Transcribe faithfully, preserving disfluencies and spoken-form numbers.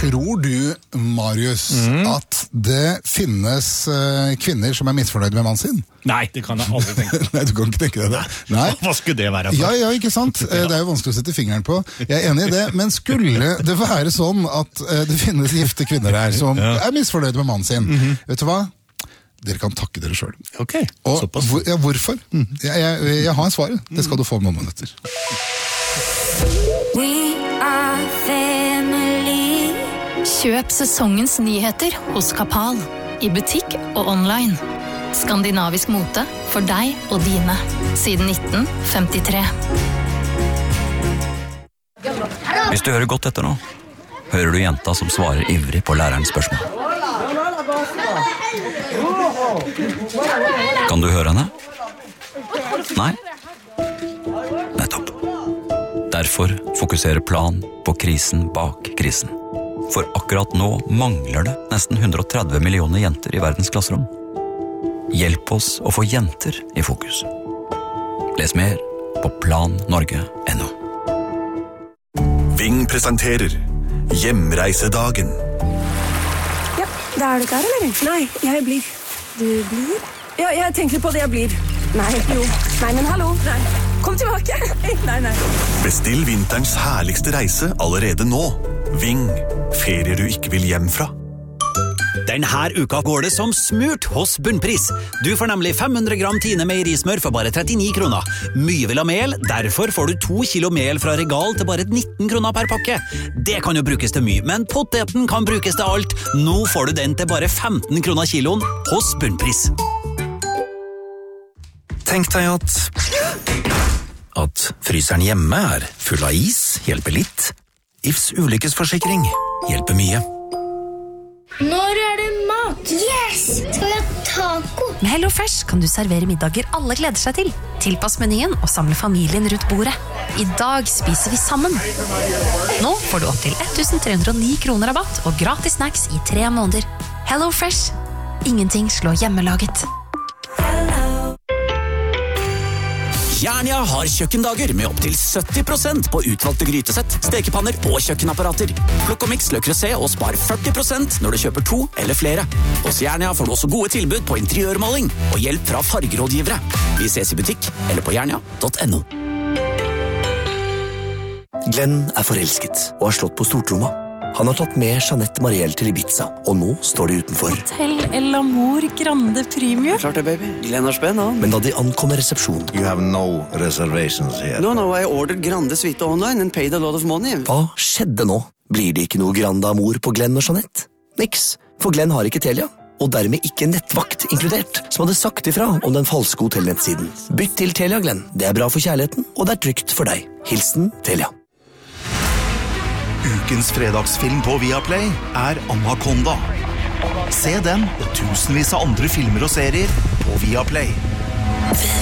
Tror du, Marius, mm. at det finnes uh, kvinner som er misfornøyd med mannen sin? Nei, det kan jeg aldri tenke. Nei, du kan ikke tenke deg det. Nei. Hva skulle det være for? Ja, ja, ikke sant? Det er jo vanskelig å sette fingeren på. Jeg er enig i det, men skulle det være sånn at uh, det finnes gifte kvinner her som ja. er misfornøyd med mannen sin, mm-hmm. vet du hva? Dere kan takke dere selv. Ok, Og såpass. Hvor, ja, hvorfor? Mm. Jeg, jeg, jeg har en svar. Det skal du få om noen minutter. We are family. Kjøp sesongens nyheter hos Kapal. I butikk og online. Skandinavisk mote for deg og dine. Siden nitten femtitre. Hvis du hører godt etter nå, hører du jenta som svarer ivrig på lærerens spørsmål. Kan du høre henne? Nei? Nettopp. Derfor fokuserer Plan på krisen bak krisen. For akkurat nå mangler det nesten hundre og tretti millioner jenter i verdens klasserom. Hjelp oss å få jenter i fokus. Les mer på plan norge punktum no. Ving presenterer Hjemreisedagen. Ja, det er du ikke her, eller? Nei, jeg blir. Du blir? Ja, jeg tenker på det jeg blir. Nei, jo. Nei, men hallo. Nei. Kom tilbake. Nei, nei. Bestill vinterens herligste reise allerede nå. Ving, ferier du ikke vil hjem fra. Denne uka går det som smurt hos Bunnpris. Du får nemlig fem hundre gram Tine meierismør for bare trettini kroner. Mye vil ha mel, derfor får du to kilo mel fra Regal til bare nitten kroner per pakke. Det kan jo brukes til mye, men poteten kan brukes til alt. Nå får du den til bare femten kroner kiloen hos Bunnpris. Tenk deg at at fryseren hjemme er full av is, hjelper litt. Ifs ulykkesforsikring hjelper mye. Når er det mat? Yes! Skal vi ha taco? Med HelloFresh kan du servere middager alle gleder seg til. Tilpass menyen og samle familien rundt bordet. I dag spiser vi sammen. Nå får du opp til elleve hundre og ni kroner rabatt og gratis snacks i tre måneder. HelloFresh. Ingenting slår hjemmelaget. Jernia har kjøkkendager med opp til sytti prosent på utvalgte grytesett, stekepanner og kjøkkenapparater. Plukk og mix Le Creuset og spar førti prosent når du kjøper to eller flere. Hos Jernia får du også gode tilbud på interiørmaling og hjelp fra fargerådgivere. Vi ses i butikk eller på jernia punktum no. Glenn er forelsket og har slått på stortromma. Han har tatt med Jeanette Marielle til Ibiza, og nå står de utenfor. Hotel El Amor Grande Premium. Klart det, baby. Glenn har spenn, han. Men da de ankommer resepsjonen... You have no reservations here. No, no, I ordered Grande Suite online and paid a lot of money. Hva skjedde nå? Blir det ikke noe Grande Amor på Glenn og Jeanette? Niks, for Glenn har ikke Telia. Og dermed ikke nettvakt inkludert, som hadde sagt ifra om den falske hotellnettsiden. Bytt til Telia, Glenn. Det er bra for kjærligheten, og det er trygt for deg. Hilsen Telia. Ukens fredagsfilm på Viaplay er Anaconda. Se den og tusenvis av andre filmer og serier på Viaplay.